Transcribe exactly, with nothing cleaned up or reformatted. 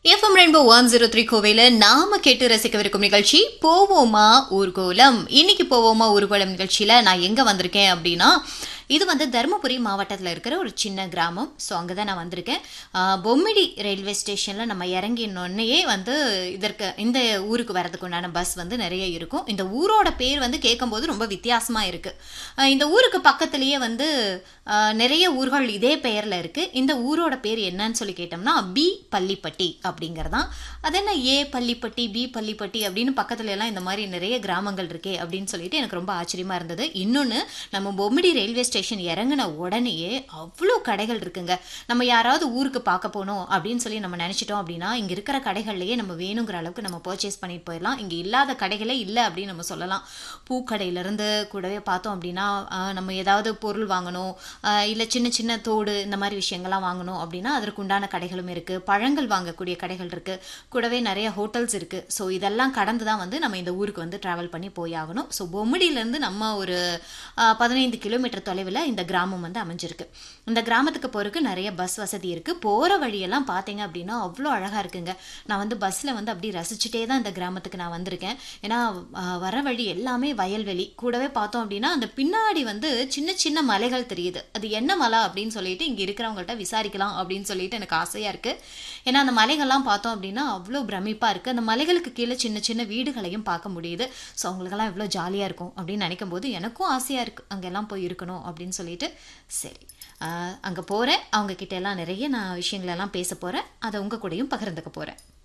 FM rainbow one zero three கோவையில நாம கேட்டு ரசிக்கவிருக்கும் நிகழ்ச்சி போவோமா ஊர்கோலம். இன்னைக்கு போவோமா ஊர்கோலம் நிகழ்ச்சியில நான் எங்க வந்திருக்கேன் அப்படின்னா, இது வந்து தருமபுரி மாவட்டத்தில் இருக்கிற ஒரு சின்ன கிராமம். ஸோ அங்கே தான் நான் வந்திருக்கேன். பொம்மிடி ரயில்வே ஸ்டேஷனில் நம்ம இறங்கினோடனேயே வந்து இதற்கு இந்த ஊருக்கு வரதுக்கு உண்டான பஸ் வந்து நிறைய இருக்கும். இந்த ஊரோட பேர் வந்து கேட்கும்போது ரொம்ப வித்தியாசமாக இருக்குது. இந்த ஊருக்கு பக்கத்துலேயே வந்து நிறைய ஊர்கள் இதே பெயரில் இருக்குது. இந்த ஊரோட பேர் என்னன்னு சொல்லி கேட்டோம்னா பி பள்ளிப்பட்டி அப்படிங்கிறதான். அது என்ன ஏ பள்ளிப்பட்டி பி பள்ளிப்பட்டி அப்படின்னு பக்கத்துல எல்லாம் இந்த மாதிரி நிறைய கிராமங்கள் இருக்கே அப்படின்னு சொல்லிட்டு எனக்கு ரொம்ப ஆச்சரியமாக இருந்தது. இன்னொன்று, நம்ம பொம்மிடி ரயில்வே ஸ்டேஷன் இறங்கின உடனேயே அவ்வளோ கடைகள் இருக்குங்க. நம்ம யாராவது ஊருக்கு பார்க்க போனோம் அப்படின்னு சொல்லி நம்ம நினைச்சிட்டோம் அப்படின்னா இங்க இருக்கிற கடைகள்லயே நம்ம வேணுங்கிற அளவுக்கு நம்ம பர்ச்சேஸ் பண்ணிட்டு போயிடலாம். இங்க இல்லாத கடைகளே இல்லை அப்படின்னு நம்ம சொல்லலாம். பூக்கடையில இருந்து கூடவே பார்த்தோம் அப்படின்னா நம்ம ஏதாவது பொருள் வாங்கணும், இல்லை சின்ன சின்ன தோடு இந்த மாதிரி விஷயங்கள்லாம் வாங்கணும் அப்படின்னா அதற்கு உண்டான கடைகளும் இருக்கு. பழங்கள் வாங்கக்கூடிய கடைகள் இருக்கு, கூடவே நிறைய ஹோட்டல்ஸ் இருக்கு. ஸோ இதெல்லாம் கடந்து தான் வந்து நம்ம இந்த ஊருக்கு வந்து டிராவல் பண்ணி போய் ஆகணும். ஸோ பொம்மிடியிலேருந்து நம்ம ஒரு பதினைந்து கிலோமீட்டர் தொலைவில் இந்த கிராமம் வந்து அமைஞ்சிருக்கு. இந்த கிராமத்துக்கு போறதுக்கு நிறைய பஸ் வசதி இருக்கு. போற வழியெல்லாம் பார்த்தீங்க அப்படின்னா அவ்வளோ அழகா இருக்குங்க. நான் வந்து பஸ்ல வந்து அப்படி ரசிச்சுட்டே தான் இந்த கிராமத்துக்கு நான் வந்திருக்கேன். ஏன்னா வர வழி எல்லாமே வயல்வெளி. கூடவே பார்த்தோம் அப்படின்னா அந்த பின்னாடி வந்து சின்ன சின்ன மலைகள் தெரியுது. அது என்ன மலை அப்படின்னு சொல்லிட்டு இங்க இருக்கிறவங்கள்ட்ட விசாரிக்கலாம் அப்படின்னு சொல்லிட்டு எனக்கு ஆசையா இருக்கு. ஏன்னா அந்த மலைகள்லாம் பார்த்தோம் அப்படின்னா அவ்வளோ பிரமிப்பா இருக்கு. அந்த மலைகளுக்கு கீழே சின்ன சின்ன வீடுகளையும் பார்க்க முடியுது. ஸோ அவங்களுக்கெல்லாம் எவ்வளோ ஜாலியா இருக்கும் அப்படின்னு நினைக்கும் போது எனக்கும் ஆசையா இருக்கு அங்கெல்லாம் போய் இருக்கணும் அப்படின்னு சொல்லிட்டு. சரி, அங்கே போகிறேன். அவங்க கிட்ட எல்லாம் நிறைய நான் விஷயங்களெல்லாம் பேச போகிறேன். அதை உங்கள் கூடயும் பகிர்ந்துக்க போகிறேன்.